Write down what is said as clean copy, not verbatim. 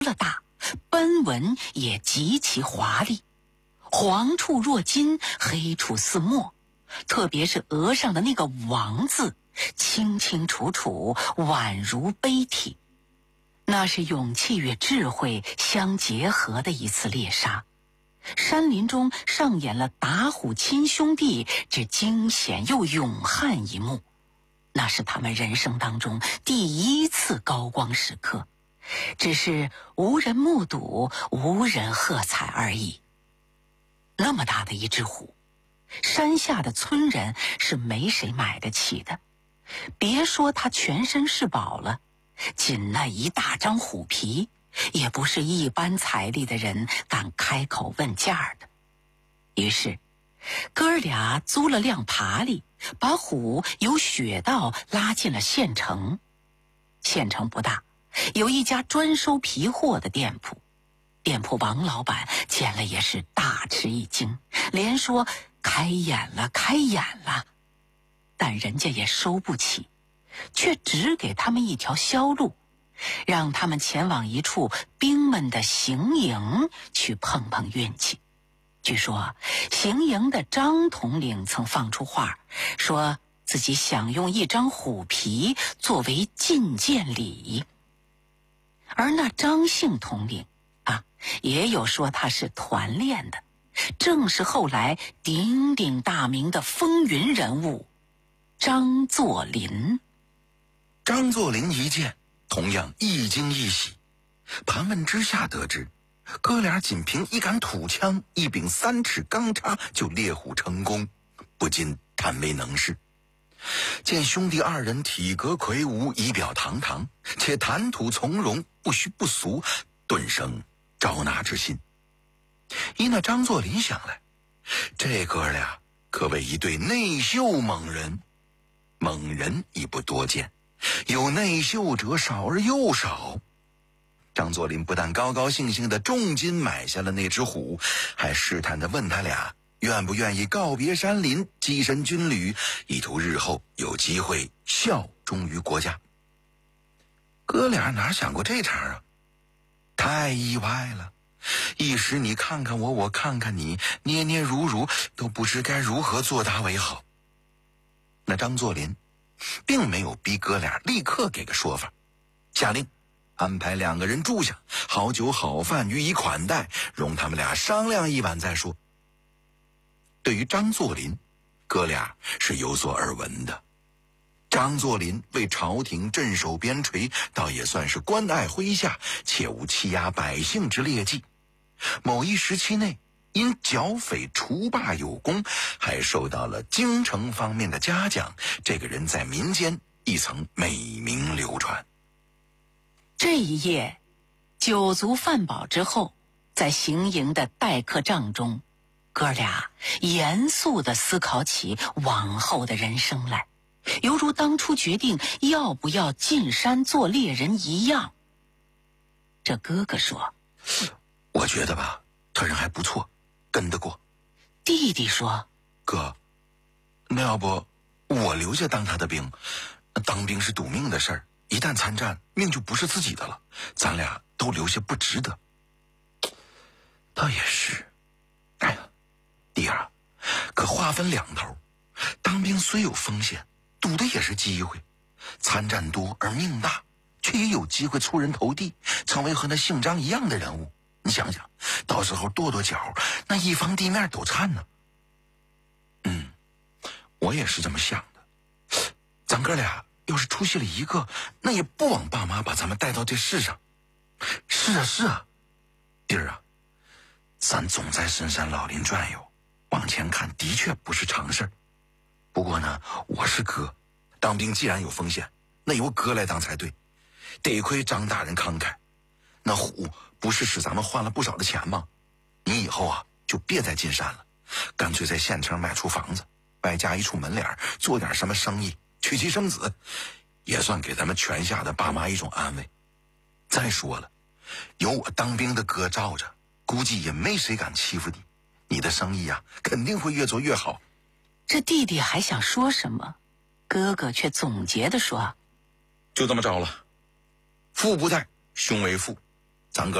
了大，斑纹也极其华丽，黄处若金，黑处似墨，特别是额上的那个王字，清清楚楚，宛如碑体。那是勇气与智慧相结合的一次猎杀。山林中上演了打虎亲兄弟之惊险又勇悍一幕，那是他们人生当中第一次高光时刻，只是无人目睹，无人喝彩而已。那么大的一只虎，山下的村人是没谁买得起的，别说他全身是宝了，仅那一大张虎皮，也不是一般财力的人敢开口问价的。于是哥儿俩租了辆爬犁，把虎由雪道拉进了县城。县城不大，有一家专收皮货的店铺，店铺王老板见了也是大吃一惊，连说开眼了开眼了，但人家也收不起，却只给他们一条销路，让他们前往一处兵们的行营去碰碰运气。据说行营的张统领曾放出话，说自己想用一张虎皮作为进见礼。而那张姓统领也有说他是团练的，正是后来鼎鼎大名的风云人物张作霖。 张作霖一见，同样一惊一喜，盘问之下得知，哥俩仅凭一杆土枪，一柄3尺钢叉就猎虎成功，不禁叹为能事。见兄弟二人体格魁梧，仪表堂堂，且谈吐从容，不虚不俗，顿生招纳之心。依那张作霖想来，这哥俩可谓一对内秀猛人，猛人已不多见，有内秀者少而又少。张作霖不但高高兴兴地重金买下了那只虎，还试探地问他俩愿不愿意告别山林，跻身军旅，以图日后有机会效忠于国家。哥俩哪想过这茬啊，太意外了，一时你看看我，我看看你，捏捏如如，都不知该如何作答为好。那张作霖并没有逼哥俩立刻给个说法，下令安排2个人住下，好酒好饭予以款待，容他们俩商量一晚再说。对于张作霖，哥俩是有所耳闻的。张作霖为朝廷镇守边陲，倒也算是关爱麾下，切无欺压百姓之劣迹。某一时期内，因剿匪除霸有功，还受到了京城方面的嘉奖，这个人在民间亦曾美名流传。 这一夜酒足饭饱之后，在行营的待客帐中，哥俩严肃地思考起往后的人生来，犹如当初决定要不要进山做猎人一样。这哥哥说， 我觉得吧，这人还不错，跟得过。 弟弟说， 哥，那要不我留下当他的兵，当兵是赌命的事儿，一旦参战，命就不是自己的了，咱俩都留下不值得。倒也是，哎呀，弟儿啊，可话分两头，当兵虽有风险，赌的也是机会，参战多而命大，却也有机会出人头地，成为和那姓张一样的人物。你想想，到时候跺跺脚，那一方地面都颤呢。我也是这么想的。咱哥俩要是出息了一个，那也不枉爸妈把咱们带到这世上。是啊，弟儿啊，咱总在深山老林转悠，往前看的确不是常事儿。不过呢，我是哥，当兵既然有风险，那由哥来当才对。得亏张大人慷慨，那虎不是使咱们换了不少的钱吗？你以后啊就别再进山了，干脆在县城买处房子，外加一处门脸，做点什么生意，娶妻生子，也算给咱们全下的爸妈一种安慰。再说了，有我当兵的哥罩着，估计也没谁敢欺负你，你的生意啊肯定会越做越好。 这弟弟还想说什么，哥哥却总结地说， 就这么着了，父不在，兄为父， 咱哥